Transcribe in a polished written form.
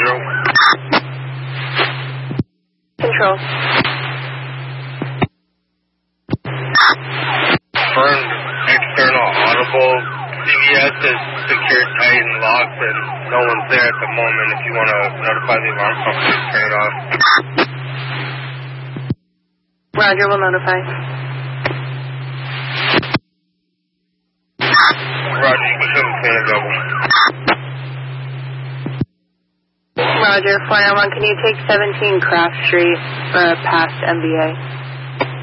Control. Control. Confirmed external audible. CVS is secured, tight, and locked, and no one's there at the moment. If you want to notify the alarm company, turn it off. Roger, we'll notify. Roger, you can clean a double. Roger, 491, can you take 17 Craft Street past MBA?